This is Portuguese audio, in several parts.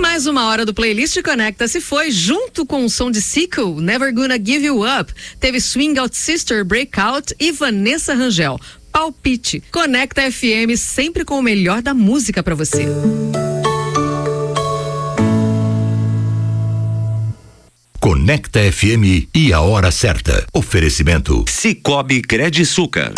mais uma hora do Playlist Conecta se foi junto com o som de Sequel, Never Gonna Give You Up. Teve Swing Out Sister, Breakout e Vanessa Rangel. Palpite. Conecta FM, sempre com o melhor da música pra você. Conecta FM e a hora certa. Oferecimento Cicobi Crediçucar.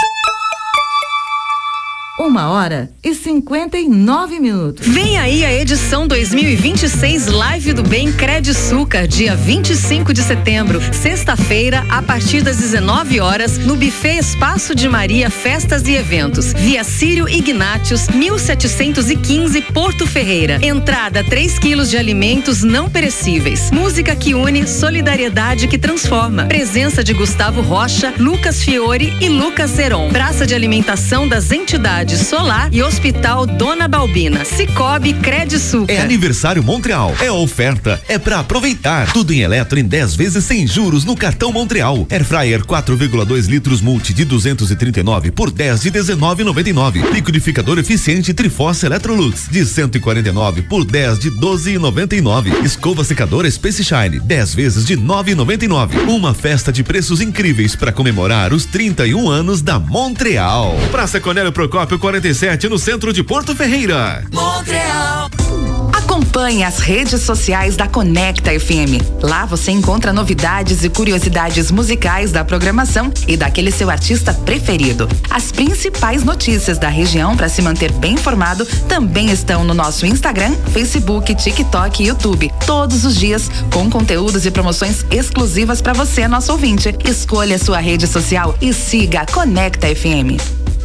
1h59. Vem aí a edição 2026 Live do Bem Crediçucar, dia 25 de setembro, sexta-feira, a partir das 19 horas, no Buffet Espaço de Maria Festas e Eventos, Via Círio Ignátios, 1715, Porto Ferreira. Entrada 3 quilos de alimentos não perecíveis. Música que une, solidariedade que transforma. Presença de Gustavo Rocha, Lucas Fiore e Lucas Zeron. Praça de alimentação das entidades Solar e Hospital Dona Balbina. Cicobi Crediçucar. É aniversário Montreal. É oferta. É pra aproveitar. Tudo em eletro em 10 vezes sem juros no cartão Montreal. Airfryer 4,2 litros multi de 239 por 10 de 19,99. Liquidificador eficiente Triforce Electrolux de 149 por 10 de 12,99. Escova secadora Space Shine 10 vezes de 9,99. Uma festa de preços incríveis para comemorar os 31 anos da Montreal. Praça Cornélio Procópio 47, no centro de Porto Ferreira. Montreal. Acompanhe as redes sociais da Conecta FM. Lá você encontra novidades e curiosidades musicais da programação e daquele seu artista preferido. As principais notícias da região para se manter bem informado também estão no nosso Instagram, Facebook, TikTok e YouTube. Todos os dias com conteúdos e promoções exclusivas para você, nosso ouvinte. Escolha sua rede social e siga a Conecta FM.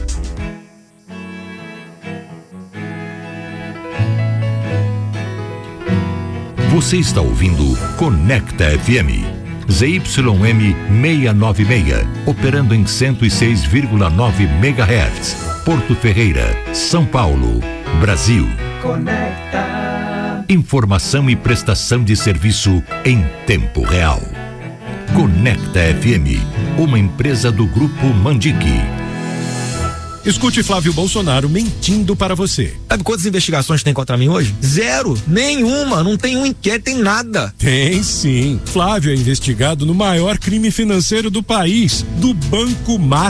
Você está ouvindo Conecta FM. ZYM 696, operando em 106,9 MHz. Porto Ferreira, São Paulo, Brasil. Conecta. Informação e prestação de serviço em tempo real. Conecta FM, uma empresa do Grupo Mandique. Escute Flávio Bolsonaro mentindo para você. Sabe quantas investigações tem contra mim hoje? Zero, nenhuma, não tem um inquérito, tem nada. Tem sim. Flávio é investigado no maior crime financeiro do país, do Banco Master.